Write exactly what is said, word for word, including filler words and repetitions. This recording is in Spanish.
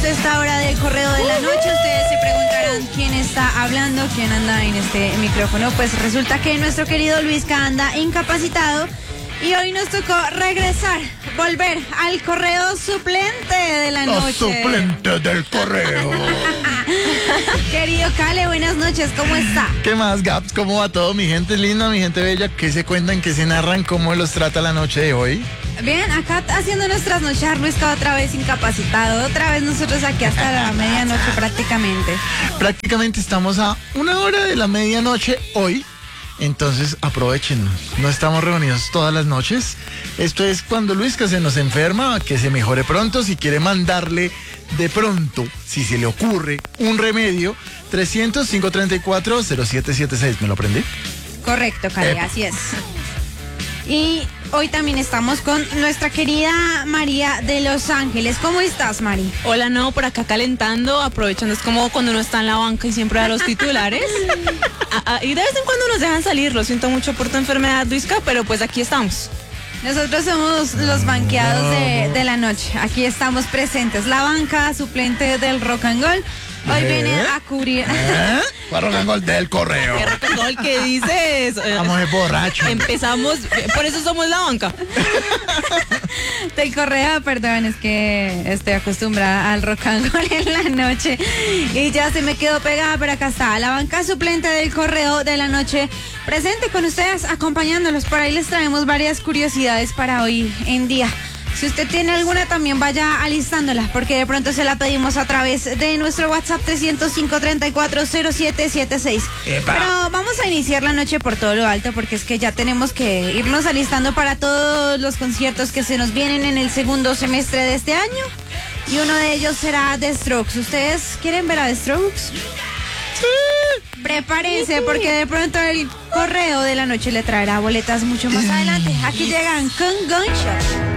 a esta hora del correo de la noche. Ustedes se preguntarán quién está hablando, quién anda en este micrófono. Pues resulta que nuestro querido Luisca anda incapacitado y hoy nos tocó regresar, volver al correo suplente de la Los noche. suplentes del correo. Querido Cale, buenas noches, ¿cómo está? ¿Qué más, Gaps? ¿Cómo va todo? Mi gente linda, mi gente bella, ¿qué se cuentan, qué se narran, cómo los trata la noche de hoy? Bien, acá haciendo nuestras noches, Luisca otra vez incapacitado, otra vez nosotros aquí hasta la medianoche prácticamente. Prácticamente estamos a una hora de la medianoche hoy, entonces aprovechenos. No estamos reunidos todas las noches. Esto es cuando Luisca se nos enferma, que se mejore pronto. Si quiere mandarle de pronto, si se le ocurre, un remedio, trescientos, cinco treinta y cuatro, cero siete siete seis. ¿Me lo aprendí? Correcto, Cale, Epa. así es. Y hoy también estamos con nuestra querida María de Los Ángeles. ¿Cómo estás, Mari? Hola, no, por acá calentando, aprovechando, es como cuando uno está en la banca y siempre da los titulares. Ah, ah, y de vez en cuando nos dejan salir, lo siento mucho por tu enfermedad, Luisca, pero pues aquí estamos. Nosotros somos los banqueados de, de la noche. Aquí estamos presentes. La banca suplente del Rock and Roll hoy ¿Eh? viene a cubrir. ¿Eh? Para Rock and Roll del correo. ¿Qué recordó que dices? Vamos de borracho. Empezamos, por eso somos la banca. Del correo, perdón, es que estoy acostumbrada al rock and roll en la noche y ya se me quedó pegada, pero acá está, la banca suplente del correo de la noche, presente con ustedes, acompañándolos. Por ahí les traemos varias curiosidades para hoy en día. Si usted tiene alguna, también vaya alistándola, porque de pronto se la pedimos a través de nuestro WhatsApp trescientos, cinco treinta y cuatro, cero siete siete seis. Epa. Pero vamos a iniciar la noche por todo lo alto, porque es que ya tenemos que irnos alistando para todos los conciertos que se nos vienen en el segundo semestre de este año. Y uno de ellos será The Strokes. ¿Ustedes quieren ver a The Strokes? Sí. Prepárense, porque de pronto el correo de la noche le traerá boletas mucho más adelante. Aquí llegan con Gunshot.